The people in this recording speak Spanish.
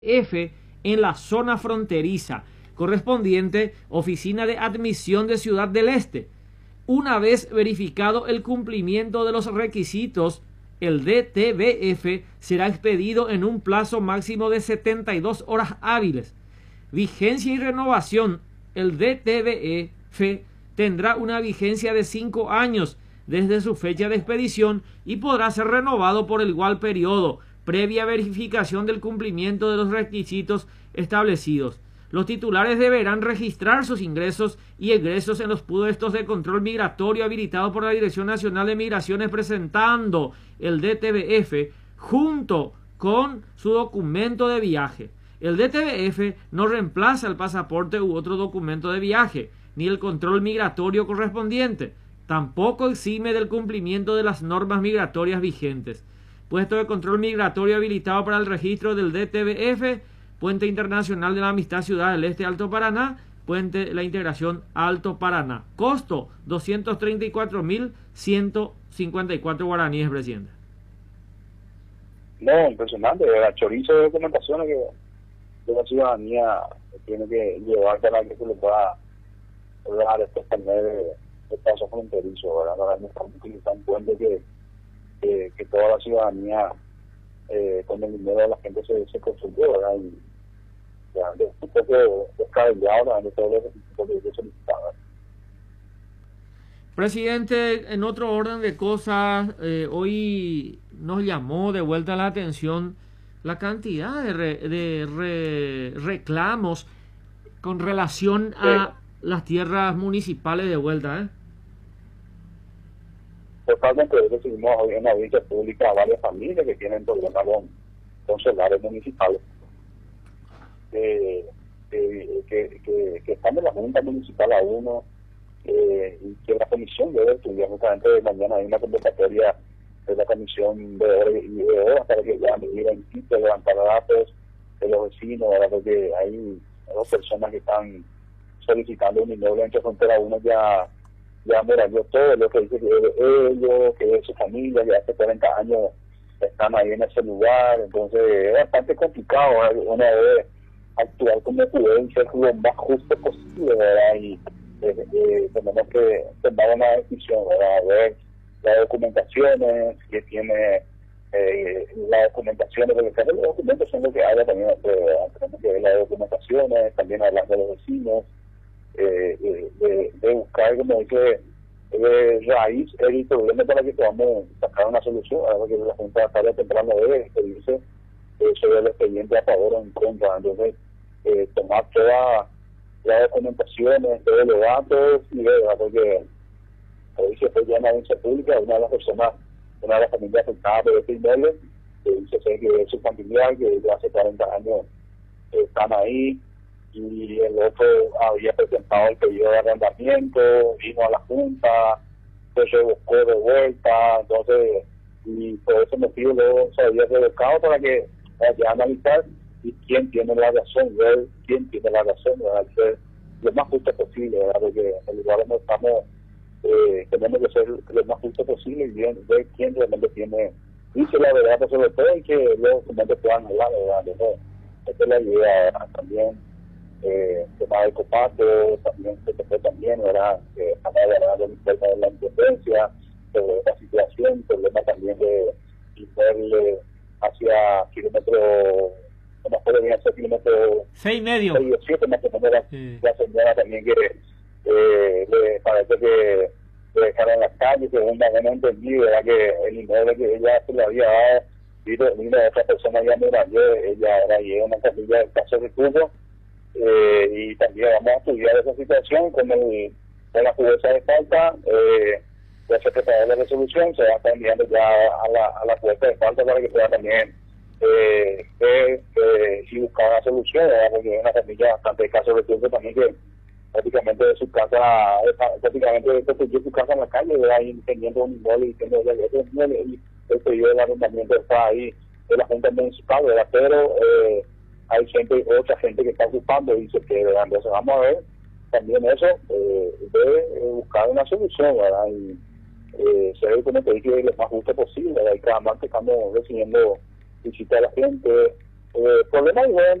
F en la zona fronteriza, correspondiente Oficina de Admisión de Ciudad del Este. Una vez verificado el cumplimiento de los requisitos, el DTBF será expedido en un plazo máximo de 72 horas hábiles. Vigencia y renovación. El DTBF tendrá una vigencia de 5 años desde su fecha de expedición y podrá ser renovado por el igual periodo, previa verificación del cumplimiento de los requisitos establecidos. Los titulares deberán registrar sus ingresos y egresos en los puestos de control migratorio habilitados por la Dirección Nacional de Migraciones, presentando el DTBF junto con su documento de viaje. El DTBF no reemplaza el pasaporte u otro documento de viaje, ni el control migratorio correspondiente. Tampoco exime del cumplimiento de las normas migratorias vigentes. Puesto de control migratorio habilitado para el registro del DTBF, Puente Internacional de la Amistad Ciudad del Este Alto Paraná, Puente La Integración Alto Paraná. Costo 234.154 guaraníes, presidente. No, impresionante, el chorizo de documentaciones que la ciudadanía tiene que llevar para que se le pueda dar estos carnet de paso fronterizo, ¿verdad? Ahora estamos utilizando puente que toda la ciudadanía con el dinero de la gente se construyó, ¿verdad? Y ya, un poco descabellado de todo lo que solicitaba. Presidente, en otro orden de cosas, hoy nos llamó de vuelta la atención la cantidad de reclamos con relación a las tierras municipales de vuelta, Totalmente, recibimos hoy en la audiencia pública a varias familias que tienen problemas con solares municipales, que están en la Junta Municipal a uno, y que la comisión debe estudiar. Justamente mañana hay una convocatoria de la comisión de horas y de horas para que ya miren y levantar datos de los vecinos, ¿verdad? Porque hay dos personas que están solicitando un inmueble entre frontera. Uno ya muralló todo lo que dice que es ellos, que es su familia, que hace 40 años están ahí en ese lugar. Entonces es bastante complicado, ¿verdad? Uno debe actuar como prudencia, lo más justo posible, ¿verdad? Y tenemos que tomar una decisión, ¿verdad? Ver las documentaciones que tiene, las documentaciones, porque los documentos son lo que habla también, tenemos que ver las documentaciones, también hablar de los vecinos, de buscar, como dice, raíz el problema para que podamos sacar una solución, ¿verdad? Porque la Junta tarde o temprano debe expedirse sobre el expediente a favor o en contra. Entonces, tomar todas las documentaciones, todos los datos y ver, porque hoy se fue ya en la audiencia pública una de las personas, una de las familias afectadas por este inmueble, que dice que es su familiar, que ya hace 40 años están ahí, y el otro había presentado el pedido de arrendamiento, vino a la Junta, se revocó de vuelta. Entonces, y por ese motivo luego se había revocado para que vaya a analizar y quién tiene la razón, ver quién tiene la razón, ¿verdad? Ser lo más justo posible, ¿verdad? Porque en el lugar donde estamos tenemos que ser lo más justo posible y ver quién realmente dice la verdad, pero sobre todo, y que los documentos puedan hablar, ¿verdad? Entonces, esta es la idea, ¿verdad? También tema de copato, también se fue también, ¿verdad? Hablar de la independencia, sobre la situación, problema también de irle hacia kilómetros, no me bien hacia kilómetros 6,5. 7, más o menos la señora también que le parece que le dejaron en las calles, según la no entendí, ¿verdad? Que el inmueble que ella se le había dado, vino otra persona ya muralló, ella era una familia del caso de Cubo. Y también vamos a estudiar esa situación con la jueza de falta. Ya se preparó la resolución, se va a estar enviando ya a la jueza de falta para que pueda también y buscar una solución, ¿verdad? Porque es una familia bastante caso de tiempo también que prácticamente de su casa, prácticamente construyó su casa en la calle, ¿verdad? Ahí teniendo un inmueble y teniendo otro inmueble, y el pedido del arrendamiento está ahí de la Junta Municipal, ¿verdad? Pero hay otra gente que está ocupando y dice que, ¿verdad? Entonces vamos a ver también eso, de buscar una solución, ¿verdad? Y ser, como te dije, lo más justo posible, ¿verdad? Y cada martes estamos recibiendo visitas a la gente, Problemas igual